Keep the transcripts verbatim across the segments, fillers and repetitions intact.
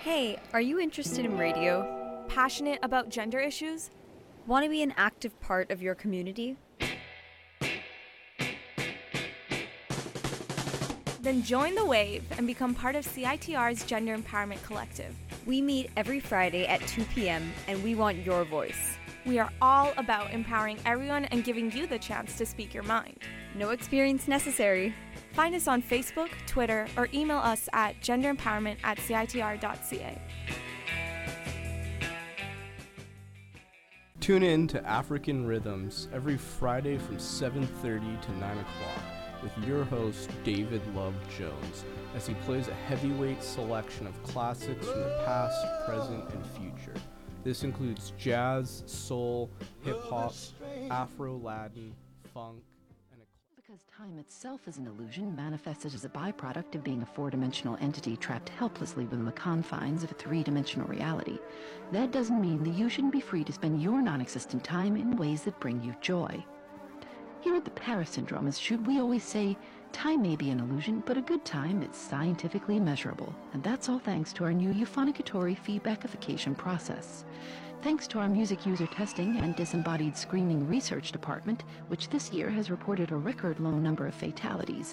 Hey, are you interested in radio? Passionate about gender issues? Want to be an active part of your community? Then join the wave and become part of C I T R's Gender Empowerment Collective. We meet every Friday at two p.m. and we want your voice. We are all about empowering everyone and giving you the chance to speak your mind. No experience necessary. Find us on Facebook, Twitter, or email us at genderempowerment at c i t r dot c a. Tune in to African Rhythms every Friday from seven thirty to nine o'clock with your host, David Love Jones, as he plays a heavyweight selection of classics from the past, present, and future. This includes jazz, soul, hip-hop, Afro-Latin, funk, and a... Because time itself is an illusion manifested as a byproduct of being a four-dimensional entity trapped helplessly within the confines of a three-dimensional reality, that doesn't mean that you shouldn't be free to spend your non-existent time in ways that bring you joy. Here at the Paris Syndrome Institute, we always say, time may be an illusion, but a good time is scientifically measurable. And that's all thanks to our new euphonic-atory feedbackification process. Thanks to our music user testing and disembodied screaming research department, which this year has reported a record low number of fatalities,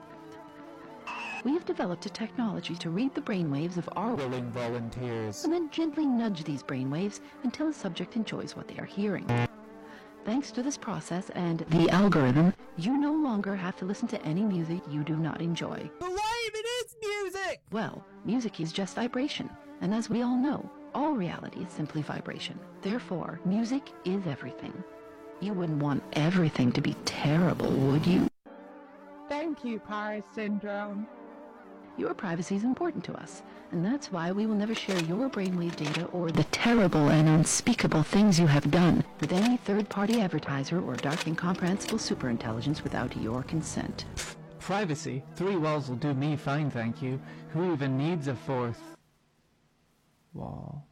we have developed a technology to read the brainwaves of our willing volunteers and then gently nudge these brainwaves until the subject enjoys what they are hearing. Thanks to this process and the algorithm, you no longer have to listen to any music you do not enjoy. But what even is music? Well, music is just vibration, and as we all know, all reality is simply vibration. Therefore, music is everything. You wouldn't want everything to be terrible, would you? Thank you, Paris Syndrome. Your privacy is important to us, and that's why we will never share your brainwave data or the terrible and unspeakable things you have done with any third-party advertiser or dark incomprehensible superintelligence without your consent. Privacy? Three walls will do me fine, thank you. Who even needs a fourth wall?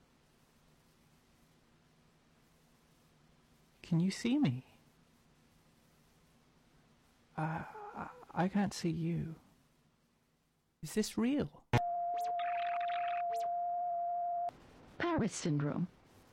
Can you see me? Uh, I, I can't see you. Is this real? Paris Syndrome.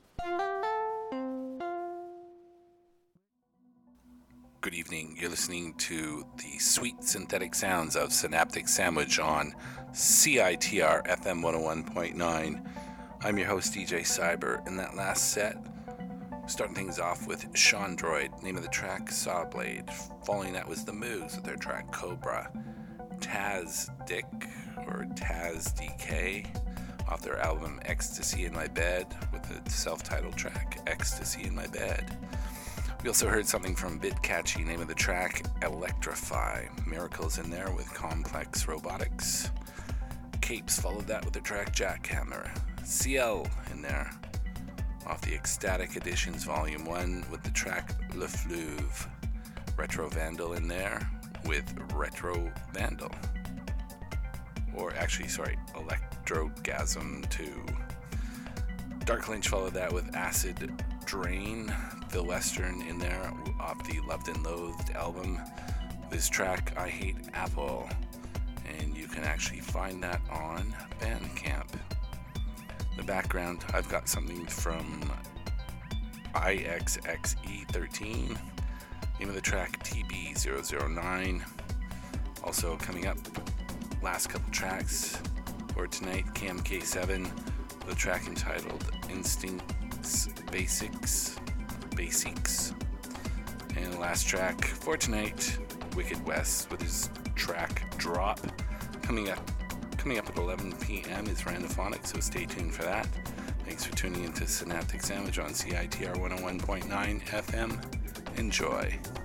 Good evening. You're listening to the sweet synthetic sounds of Synaptic Sandwich on C I T R F M one oh one point nine. I'm your host, D J Cyber. In that last set, starting things off with Shondroid, name of the track, Sawblade. Following that was the Moogs with their track, Cobra. Taz Dick, or Taz D K, off their album Ecstasy in My Bed, with the self-titled track, Ecstasy in My Bed. We also heard something from Bit Catchy, name of the track, Electrify. Miracles in there with Complex Robotics. Capes followed that with the track Jackhammer. C L in there, off the Ecstatic Editions Volume one with the track Le Fleuve. Retro Vandal in there with Retro Vandal. Or actually, sorry, Electrogasm two. Dark Lynch followed that with Acid Drain. Phil Western in there off the Loved and Loathed album. This track, I Hate Apple. And you can actually find that on Bandcamp. In the background, I've got something from I X X E thirteen. Name of the track, T B zero zero nine. Also coming up, last couple tracks for tonight, K M K seven, with a track entitled Instincts Basics. Basics. And the last track for tonight, Wicked West with his track Drop. Coming up coming up at eleven p.m. is Randophonic, so stay tuned for that. Thanks for tuning into Synaptic Sandwich on C I T R one oh one point nine F M. Enjoy.